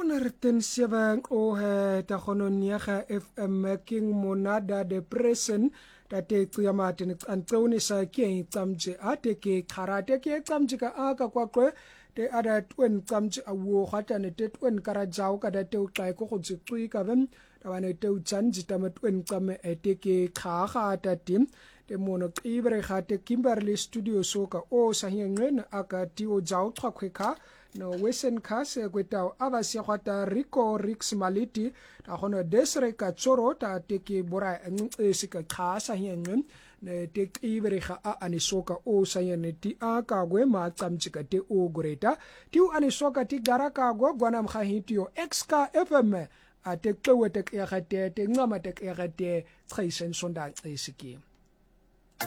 107 ta khononiaga FM King Monada depression tate tsiyamatin antsoni sa ke tsamje ate ke kharate ke tsamje ka aka kwaqwe te ada twen tsamje awo khatane te twen karajao ka date o xa go tsitsui ka bem tabane te utsanji tamatwen tsame ete ke khaga tatim te mono qibre khate Kimberley studio soka o sahiengena aka ti o jao tkhwekha no wesen khase kwetao abasi khata Rico Rix Maliti ta khono desre ka tsoro ta teke bora sika khasa hiengen ne te qibre kha anisoka o sayene ti aka gwe ma tsamchika te o greta ti anisoka ti garaka go gwanam kha hitio exka FM ate kwete ke khate te ngama te ke khate tsaisen sonda tsisiki